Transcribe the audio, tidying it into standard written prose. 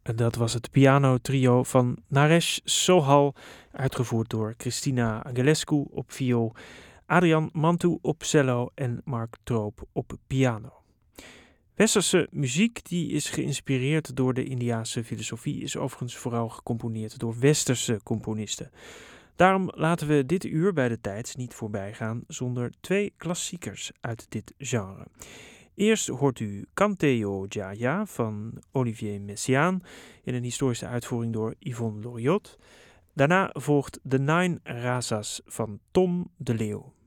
En dat was het pianotrio van Naresh Sohal, uitgevoerd door Christina Angelescu op viool, Adrian Mantu op cello en Mark Troop op piano. Westerse muziek die is geïnspireerd door de Indiase filosofie, is overigens vooral gecomponeerd door westerse componisten. Daarom laten we dit uur bij de tijd niet voorbij gaan zonder 2 klassiekers uit dit genre. Eerst hoort u Canteo Jaya van Olivier Messiaen in een historische uitvoering door Yvonne Loriot. Daarna volgt De 9 Razas van Tom de Leeuw.